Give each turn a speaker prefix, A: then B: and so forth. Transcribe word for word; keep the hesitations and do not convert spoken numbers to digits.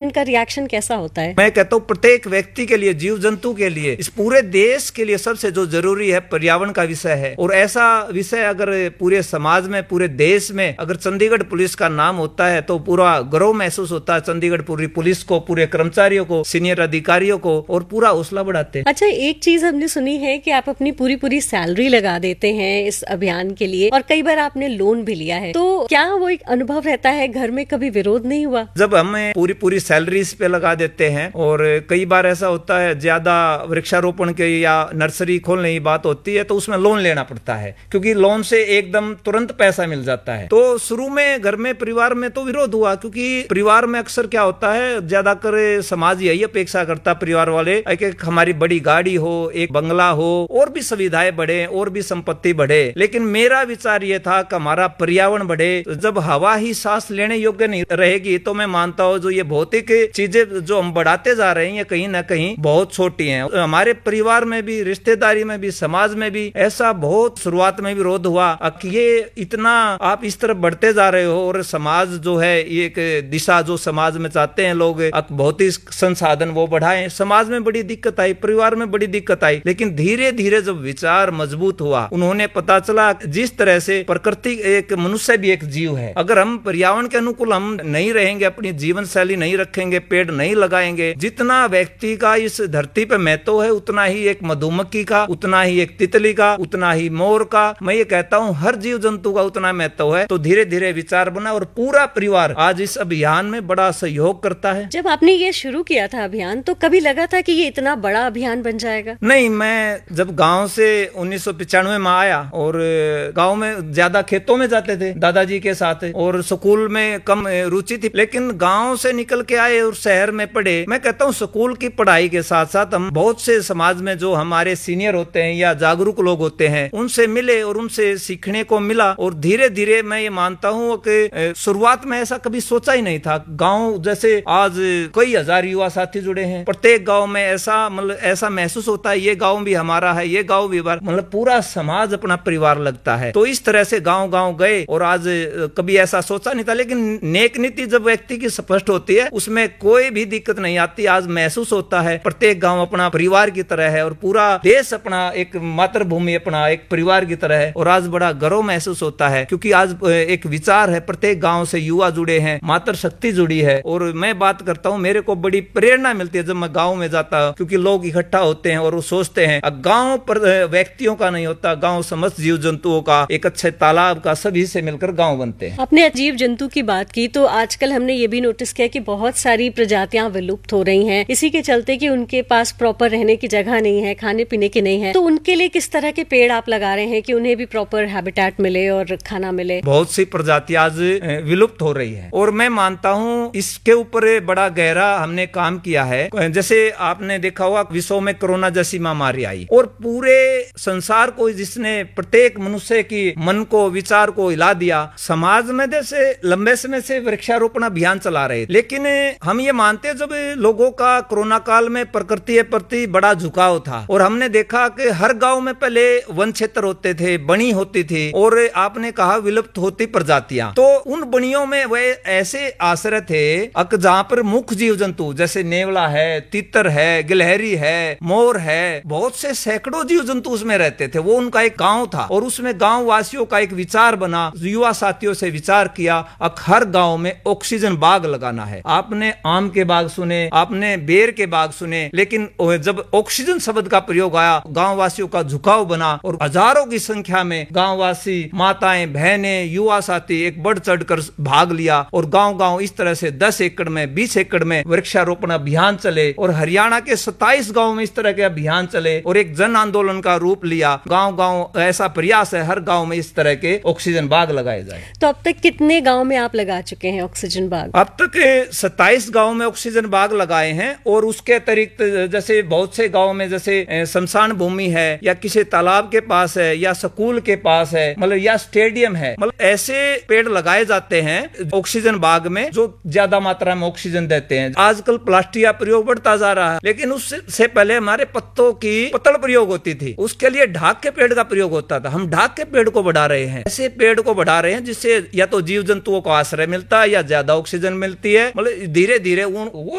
A: इनका रिएक्शन कैसा होता है?
B: मैं कहता हूँ प्रत्येक व्यक्ति के लिए, जीव जंतु के लिए, इस पूरे देश के लिए सबसे जो जरूरी है पर्यावरण का विषय है। और ऐसा विषय अगर पूरे समाज में, पूरे देश में अगर चंडीगढ़ पुलिस का नाम होता है तो पूरा गर्व महसूस होता है चंडीगढ़ पूरी पुलिस को, पूरे कर्मचारियों को, सीनियर अधिकारियों को, और पूरा हौसला बढ़ाते हैं।
A: अच्छा, एक चीज हमने सुनी है कि आप अपनी पूरी पूरी सैलरी लगा देते हैं इस अभियान के लिए, और कई बार आपने लोन भी लिया है, तो क्या वो एक अनुभव रहता है? घर में कभी विरोध नहीं हुआ?
B: जब हम पूरी पूरी सैलरी इस पे लगा देते हैं, और कई बार ऐसा होता है ज्यादा वृक्षारोपण के या नर्सरी खोलने की बात होती है तो उसमें लोन लेना पड़ता है, क्योंकि लोन से एकदम तुरंत पैसा मिल जाता है। तो शुरू में घर में, परिवार में तो विरोध हुआ, क्योंकि परिवार में अक्सर क्या होता है, ज्यादा कर समाज यही अपेक्षा करता, परिवार वाले, एक हमारी बड़ी गाड़ी हो, एक बंगला हो, और भी सुविधाएं बढ़े, और भी संपत्ति बढ़े। लेकिन मेरा विचार ये था कि हमारा पर्यावरण बढ़े। जब हवा ही सांस लेने योग्य नहीं रहेगी तो मैं मानता हूँ जो ये भौतिक चीजें जो हम बढ़ाते जा रहे हैं ये कहीं ना कहीं बहुत छोटी हैं। हमारे परिवार में भी, रिश्तेदारी में भी, समाज में भी ऐसा बहुत शुरुआत में विरोध हुआ कि ये इतना आप इस तरफ बढ़ते जा रहे हो, और समाज जो है एक दिशा जो समाज में चाहते हैं लोग, भौतिक संसाधन वो बढ़ाएं। समाज में बड़ी दिक्कत आई, परिवार में बड़ी दिक्कत आई, लेकिन धीरे धीरे जब विचार मजबूत हुआ, उन्होंने पता चला जिस तरह से प्रकृति, एक मनुष्य भी एक जीव है, अगर हम पर्यावरण के अनुकूल हम नहीं रहेंगे, अपनी जीवन शैली नहीं रखेंगे, पेड़ नहीं लगाएंगे, जितना व्यक्ति का इस धरती पे महत्व है उतना ही एक मधुमक्खी का, उतना ही एक तितली का, उतना ही मोर का, मैं ये कहता हूँ हर जीव जंतु का उतना महत्व है। तो धीरे धीरे विचार बना और पूरा परिवार आज इस अभियान में बड़ा सहयोग करता है।
A: जब आपने ये शुरू किया था अभियान, तो कभी लगा था कि ये इतना बड़ा अभियान बन जाएगा?
B: नहीं, मैं जब गांव से उन्नीस सौ पिचानवे में आया, और गांव में ज्यादा खेतों में जाते थे दादाजी के साथ, और स्कूल में कम रुचि थी, लेकिन गांव से निकल के आए और शहर में पढ़े। मैं कहता हूँ स्कूल की पढ़ाई के साथ साथ हम बहुत से समाज में जो हमारे सीनियर होते हैं या जागरूक लोग होते हैं उनसे मिले और उनसे सीखने को मिला, और धीरे धीरे मैं ये मानता हूँ कि शुरुआत में ऐसा कभी सोचा ही नहीं था। गांव जैसे आज कई हजार युवा साथी जुड़े हैं, प्रत्येक गांव में ऐसा मतलब ऐसा महसूस होता है ये गांव भी हमारा है, ये गांव भी, मतलब पूरा समाज अपना परिवार लगता है। तो इस तरह से गांव गांव गए, और आज कभी ऐसा सोचा नहीं था, लेकिन नेक नीति जब व्यक्ति की स्पष्ट होती है उसमें कोई भी दिक्कत नहीं आती। आज महसूस होता है प्रत्येक गांव अपना परिवार की तरह है, और पूरा देश अपना एक मातृभूमि अपना एक परिवार की तरह है, और आज बड़ा गर्व महसूस होता है, क्योंकि आज एक विचार है, प्रत्येक गांव से युवा जुड़े हैं, मातृ शक्ति जुड़ी है। और मैं बात करता हूँ, मेरे को बड़ी प्रेरणा मिलती है जब मैं गांव में जाता हूँ, क्योंकि लोग इकट्ठा होते हैं और वो सोचते हैं गांव पर व्यक्तियों का नहीं होता, गांव समस्त जीव जंतुओं का, एक अच्छे तालाब का, सभी से मिलकर गांव बनते हैं।
A: आपने जीव जंतु की बात की, तो आजकल हमने ये भी नोटिस किया कि बहुत सारी प्रजातियां विलुप्त हो रही हैं, इसी के चलते कि उनके पास प्रॉपर रहने की जगह नहीं है, खाने पीने की नहीं है। तो उनके लिए किस तरह के पेड़ आप लगा रहे हैं कि उन्हें भी प्रॉपर हैबिटेट मिले और खाना मिले?
B: बहुत सी प्रजातियां आज विलुप्त हो रही है, और मैं मानता हूँ इसके ऊपर बड़ा गहरा हमने काम किया है। जैसे आपने देखा होगा विश्व में कोरोना जैसी महामारी आई, और पूरे संसार को जिसने प्रत्येक मनुष्य की मन को, विचार को हिला दिया। समाज में जैसे लंबे समय से वृक्षारोपण अभियान चला रहे, लेकिन हम ये मानते हैं जब लोगों का कोरोना काल में प्रकृति के प्रति बड़ा झुकाव था, और हमने देखा कि हर गांव में पहले वन क्षेत्र होते थे, बनी होती थी, और आपने कहा विलुप्त होती प्रजातियां, तो उन बनियों में वे ऐसे आश्रय थे जहां पर मुख्य जीव जंतु जैसे नेवला है, तितर है, गिलहरी है, मोर है, बहुत से सैकड़ों जीव जंतु उसमें रहते थे। वो उनका एक गांव था, और उसमें गांव वासियों का एक विचार बना, युवा साथियों से विचार किया, अब हर गांव में ऑक्सीजन बाग लगाना है। आपने आम के बाग सुने, आपने बेर के बाग सुने, लेकिन जब ऑक्सीजन शब्द का प्रयोग आया, गांव वासियों का झुकाव बना, और हजारों की संख्या में गांव वासी, माताएं, बहनें, युवा साथी एक बढ़ चढ़कर भाग लिया, और गांव गांव इस तरह से दस एकड़ में, बीस एकड़ में वृक्षारोपण अभियान चले, और हरियाणा के सत्ताईस गांव में इस तरह के अभियान चले, और एक जन आंदोलन का रूप लिया। गांव गांव ऐसा प्रयास है हर गांव में इस तरह के ऑक्सीजन बाग लगाए जाए।
A: तो अब तक कितने गांव में आप लगा चुके हैं ऑक्सीजन बाग?
B: अब तक सत्ताईस गांव में ऑक्सीजन बाग लगाए हैं, और उसके अतिरिक्त जैसे बहुत से गांव में जैसे शमशान भूमि है, या किसी तालाब के पास है, या स्कूल के पास है, मतलब या स्टेडियम है, मतलब ऐसे पेड़ लगाए जाते हैं ऑक्सीजन बाग में जो ज्यादा मात्रा में ऑक्सीजन देते हैं। आजकल प्लास्टिक का प्रयोग बढ़ता जा रहा है, लेकिन उससे पहले हमारे पत्तों की पत्तल प्रयोग होती थी, उसके लिए ढाक के पेड़ का प्रयोग होता था। हम ढाक के पेड़ को बढ़ा रहे हैं, ऐसे पेड़ को बढ़ा रहे हैं जिससे या तो जीव जंतुओं को आश्रय मिलता है या ज्यादा ऑक्सीजन मिलती है। मतलब धीरे धीरे वो